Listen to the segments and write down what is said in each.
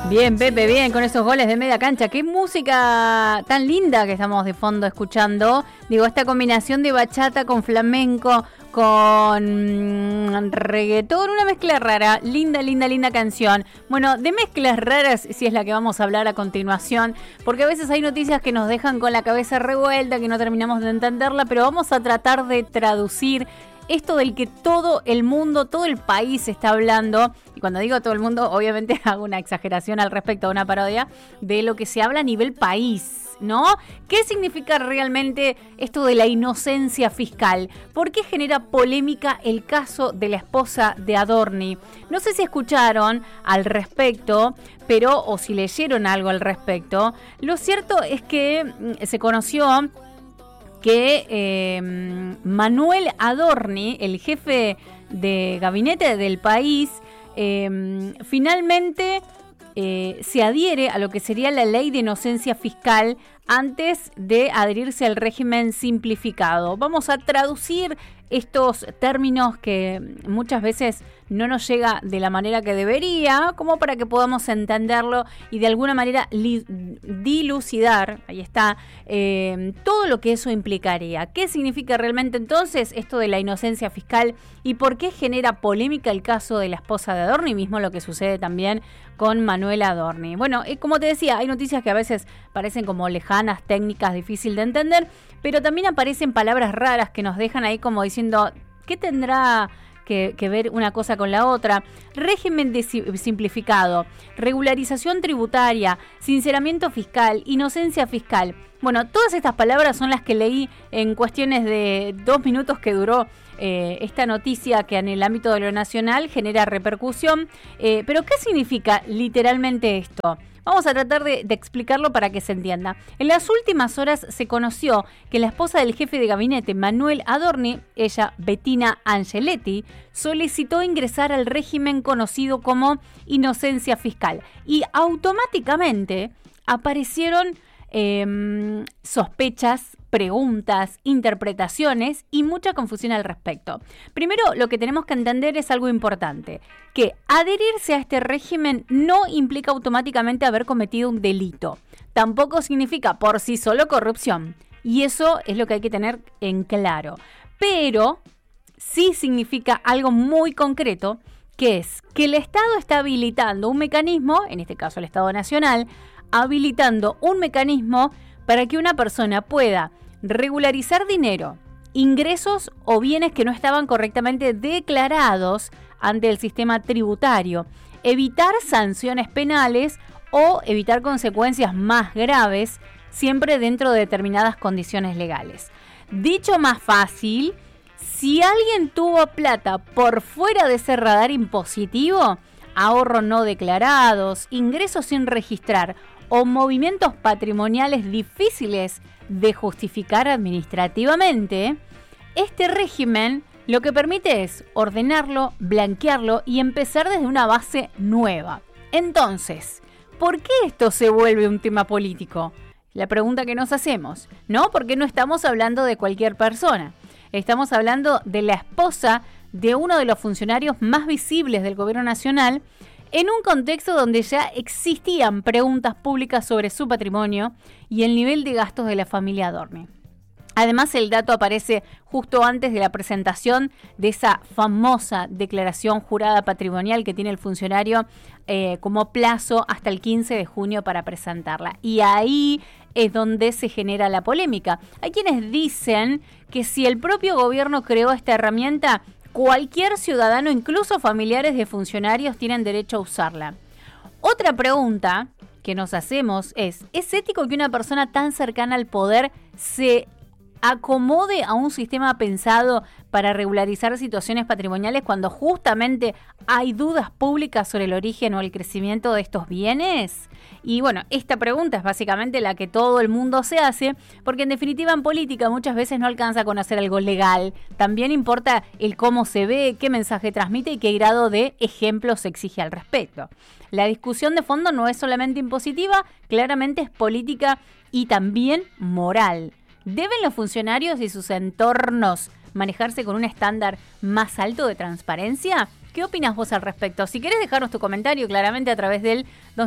Bien, Pepe, bien, con esos goles de media cancha. Qué música tan linda que estamos de fondo escuchando. Digo, esta combinación de bachata con flamenco, con reggaetón, una mezcla rara. Linda, linda, linda canción. Bueno, de mezclas raras sí es la que vamos a hablar a continuación, porque a veces hay noticias que nos dejan con la cabeza revuelta, que no terminamos de entenderla, pero vamos a tratar de traducir esto del que todo el mundo, todo el país está hablando. Y cuando digo todo el mundo, obviamente hago una exageración al respecto, una parodia de lo que se habla a nivel país, ¿no? ¿Qué significa realmente esto de la inocencia fiscal? ¿Por qué genera polémica el caso de la esposa de Adorni? No sé si escucharon al respecto, pero o si leyeron algo al respecto. Lo cierto es que se conoció que Manuel Adorni, el jefe de gabinete del país, finalmente se adhiere a lo que sería la ley de inocencia fiscal antes de adherirse al régimen simplificado. Vamos a traducir estos términos que muchas veces no nos llega de la manera que debería, como para que podamos entenderlo y de alguna manera dilucidar, ahí está, todo lo que eso implicaría. ¿Qué significa realmente entonces esto de la inocencia fiscal y por qué genera polémica el caso de la esposa de Adorni, mismo lo que sucede también con Manuel Adorni? Bueno, como te decía, hay noticias que a veces parecen como lejanas, técnicas, difícil de entender, pero también aparecen palabras raras que nos dejan ahí como diciendo, ¿qué tendrá que ver una cosa con la otra? Régimen simplificado, regularización tributaria, sinceramiento fiscal, inocencia fiscal. Bueno, todas estas palabras son las que leí en cuestiones de 2 minutos que duró esta noticia que en el ámbito de lo nacional genera repercusión. Pero ¿qué significa literalmente esto? Vamos a tratar de explicarlo para que se entienda. En las últimas horas se conoció que la esposa del jefe de gabinete, Manuel Adorni, ella, Bettina Angeletti, solicitó ingresar al régimen conocido como inocencia fiscal. Y automáticamente aparecieron sospechas, preguntas, interpretaciones y mucha confusión al respecto. Primero, lo que tenemos que entender es algo importante, que adherirse a este régimen no implica automáticamente haber cometido un delito. Tampoco significa por sí solo corrupción. Y eso es lo que hay que tener en claro. Pero sí significa algo muy concreto, que es que el Estado está habilitando un mecanismo, en este caso el Estado Nacional, habilitando un mecanismo para que una persona pueda regularizar dinero, ingresos o bienes que no estaban correctamente declarados ante el sistema tributario, evitar sanciones penales o evitar consecuencias más graves, siempre dentro de determinadas condiciones legales. Dicho más fácil, si alguien tuvo plata por fuera de ese radar impositivo, ahorros no declarados, ingresos sin registrar o movimientos patrimoniales difíciles de justificar administrativamente, este régimen lo que permite es ordenarlo, blanquearlo y empezar desde una base nueva. Entonces, ¿por qué esto se vuelve un tema político? La pregunta que nos hacemos, ¿no? Porque no estamos hablando de cualquier persona. Estamos hablando de la esposa de uno de los funcionarios más visibles del gobierno nacional, en un contexto donde ya existían preguntas públicas sobre su patrimonio y el nivel de gastos de la familia Adorni. Además, el dato aparece justo antes de la presentación de esa famosa declaración jurada patrimonial que tiene el funcionario como plazo hasta el 15 de junio para presentarla. Y ahí es donde se genera la polémica. Hay quienes dicen que si el propio gobierno creó esta herramienta, cualquier ciudadano, incluso familiares de funcionarios, tienen derecho a usarla. Otra pregunta que nos hacemos ¿es ético que una persona tan cercana al poder se acomode a un sistema pensado para regularizar situaciones patrimoniales cuando justamente hay dudas públicas sobre el origen o el crecimiento de estos bienes? Y bueno, esta pregunta es básicamente la que todo el mundo se hace, porque en definitiva en política muchas veces no alcanza a conocer algo legal, también importa el cómo se ve, qué mensaje transmite y qué grado de ejemplo se exige al respecto. La discusión de fondo no es solamente impositiva, claramente es política y también moral. ¿Deben los funcionarios y sus entornos manejarse con un estándar más alto de transparencia? ¿Qué opinas vos al respecto? Si querés dejarnos tu comentario claramente a través del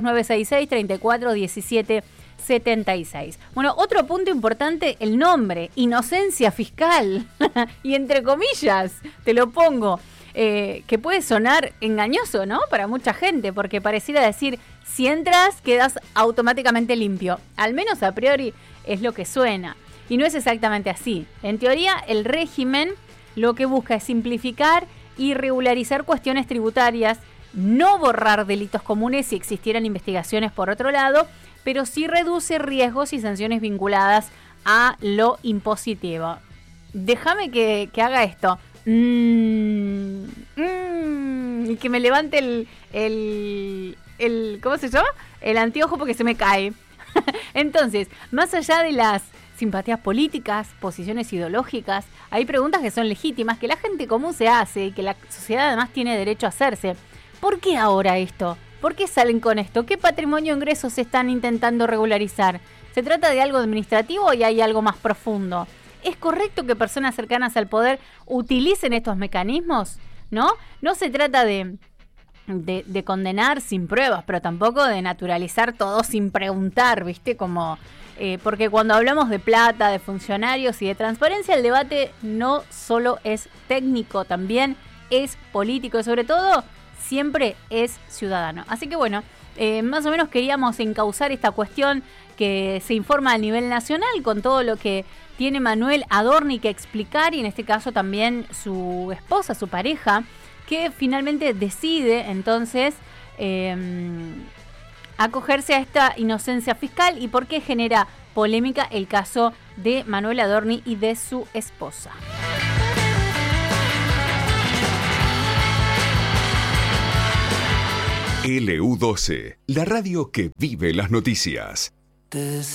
2966-341776. Bueno, otro punto importante, el nombre, inocencia fiscal. Y entre comillas, te lo pongo, que puede sonar engañoso, ¿no? Para mucha gente, porque pareciera decir, si entras, quedas automáticamente limpio. Al menos a priori es lo que suena. Y no es exactamente así. En teoría, el régimen lo que busca es simplificar y regularizar cuestiones tributarias, no borrar delitos comunes si existieran investigaciones por otro lado, pero sí reduce riesgos y sanciones vinculadas a lo impositivo. Déjame que haga esto. Y que me levante el ¿cómo se llama? El anteojo porque se me cae. Entonces, más allá de las simpatías políticas, posiciones ideológicas, hay preguntas que son legítimas, que la gente común se hace y que la sociedad además tiene derecho a hacerse. ¿Por qué ahora esto? ¿Por qué salen con esto? ¿Qué patrimonio o ingresos se están intentando regularizar? ¿Se trata de algo administrativo y hay algo más profundo? ¿Es correcto que personas cercanas al poder utilicen estos mecanismos? ¿No? No se trata de condenar sin pruebas, pero tampoco de naturalizar todo sin preguntar, ¿viste? Como porque cuando hablamos de plata, de funcionarios y de transparencia, el debate no solo es técnico, también es político y sobre todo siempre es ciudadano. Así que bueno, más o menos queríamos encauzar esta cuestión que se informa a nivel nacional con todo lo que tiene Manuel Adorni que explicar y en este caso también su esposa, su pareja, que finalmente decide entonces acogerse a esta inocencia fiscal y por qué genera polémica el caso de Manuel Adorni y de su esposa. LU12, la radio que vive las noticias.